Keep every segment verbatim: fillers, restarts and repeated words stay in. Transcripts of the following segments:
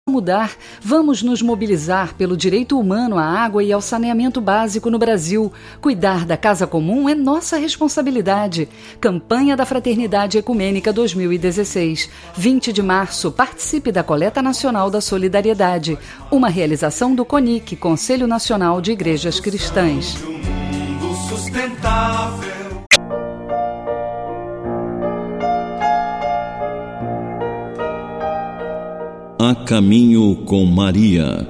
mudar, vamos nos mobilizar pelo direito humano à água e ao saneamento básico no Brasil. Cuidar da casa comum é nossa responsabilidade. Campanha da Fraternidade Ecumênica dois mil e dezesseis. vinte de março, participe da Coleta Nacional da Solidariedade. Uma realização do CONIC, Conselho Nacional de Igrejas Cristãs. A Caminho com Maria.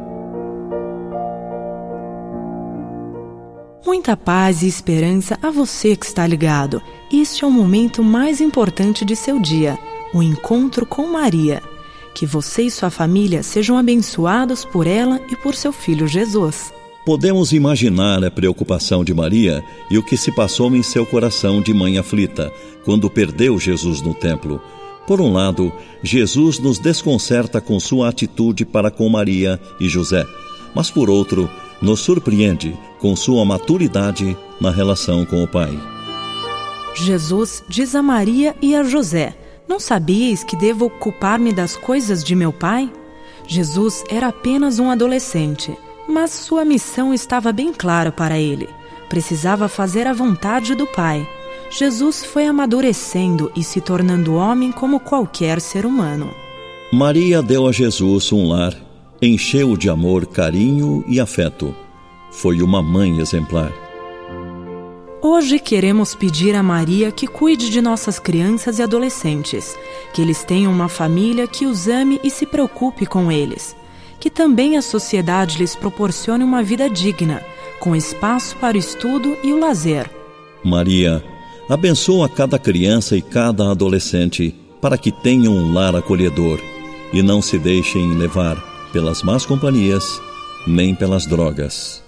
Muita paz e esperança a você que está ligado. Este é o momento mais importante de seu dia, o encontro com Maria. Que você e sua família sejam abençoados por ela e por seu filho Jesus. Podemos imaginar a preocupação de Maria e o que se passou em seu coração de mãe aflita, quando perdeu Jesus no templo. Por um lado, Jesus nos desconcerta com sua atitude para com Maria e José, mas por outro, nos surpreende com sua maturidade na relação com o Pai. Jesus diz a Maria e a José: não sabíeis que devo ocupar-me das coisas de meu Pai? Jesus era apenas um adolescente, mas sua missão estava bem clara para ele. Precisava fazer a vontade do Pai. Jesus foi amadurecendo e se tornando homem como qualquer ser humano. Maria deu a Jesus um lar, encheu-o de amor, carinho e afeto. Foi uma mãe exemplar. Hoje queremos pedir a Maria que cuide de nossas crianças e adolescentes, que eles tenham uma família que os ame e se preocupe com eles, que também a sociedade lhes proporcione uma vida digna, com espaço para o estudo e o lazer. Maria, abençoa cada criança e cada adolescente para que tenham um lar acolhedor e não se deixem levar pelas más companhias nem pelas drogas.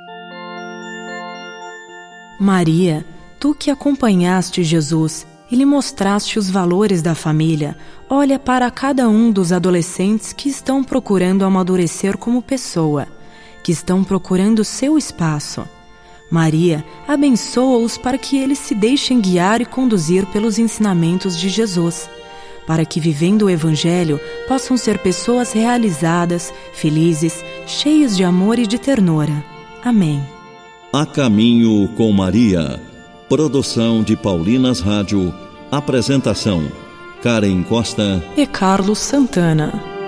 Maria, tu que acompanhaste Jesus e lhe mostraste os valores da família, olha para cada um dos adolescentes que estão procurando amadurecer como pessoa, que estão procurando seu espaço. Maria, abençoa-os para que eles se deixem guiar e conduzir pelos ensinamentos de Jesus, para que, vivendo o Evangelho, possam ser pessoas realizadas, felizes, cheias de amor e de ternura. Amém. A Caminho com Maria. Produção de Paulinas Rádio. Apresentação: Karen Costa e Carlos Santana.